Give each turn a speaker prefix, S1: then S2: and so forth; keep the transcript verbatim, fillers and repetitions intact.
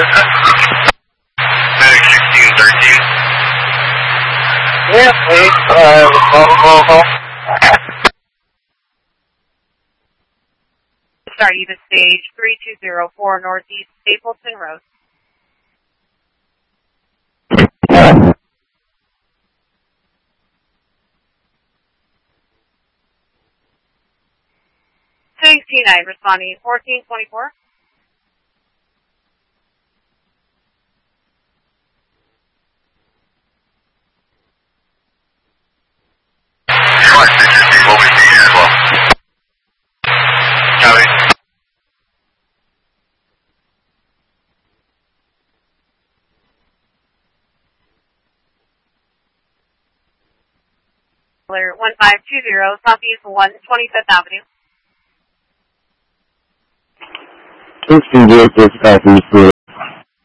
S1: Medic sixteen thirteen.
S2: Yeah, please. Uh, call, call, call.
S3: Start you to stage three two zero four Northeast Stapleton Road. T nine responding fourteen twenty-four.
S1: Flight six fifteen, what we see here as well. Copy.
S3: one five two zero Southeast one twenty-fifth Avenue.
S2: Houston, Georgia, Southeast